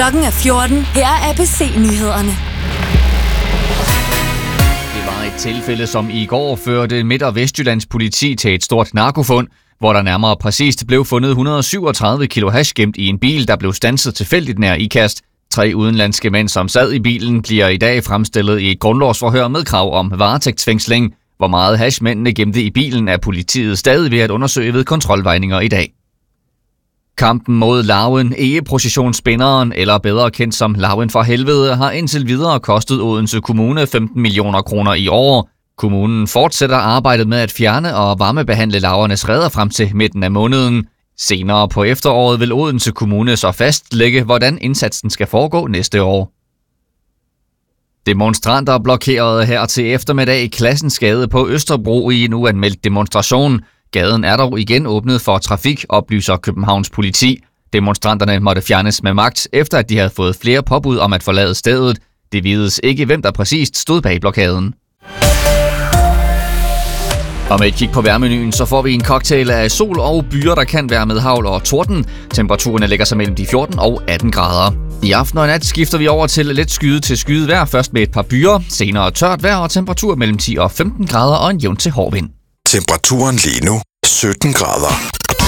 Klokken er 14. Her er ABC-nyhederne. Det var et tilfælde, som i går førte Midt- og Vestjyllands politi til et stort narkofund, hvor der nærmere præcist blev fundet 137 kilo hash gemt i en bil, der blev standset tilfældigt nær Ikast. 3 udenlandske mænd, som sad i bilen, bliver i dag fremstillet i et grundlovsforhør med krav om varetægtsfængsling. Hvor meget hash mændene gemte i bilen, er politiet stadig ved at undersøge ved kontrolvejninger i dag. Kampen mod larven, egeprocessionsspinderen, eller bedre kendt som larven for helvede, har indtil videre kostet Odense Kommune 15 millioner kroner i år. Kommunen fortsætter arbejdet med at fjerne og varmebehandle larvernes reder frem til midten af måneden. Senere på efteråret vil Odense Kommune så fastlægge, hvordan indsatsen skal foregå næste år. Demonstranter blokerede her til eftermiddag Klassensgade på Østerbro i en uanmeldt demonstration. Gaden er dog igen åbnet for trafik, oplyser Københavns politi. Demonstranterne måtte fjernes med magt, efter at de havde fået flere påbud om at forlade stedet. Det vides ikke, hvem der præcist stod bag blokaden. Og med et kig på vejrmenuen, så får vi en cocktail af sol og byer, der kan være med hagl og torden. Temperaturerne ligger sig mellem de 14 og 18 grader. I aften og nat skifter vi over til let skyet til skyet vejr, først med et par byer, senere tørt vejr og temperatur mellem 10 og 15 grader og en jævn til hård vind. Temperaturen lige nu 17 grader.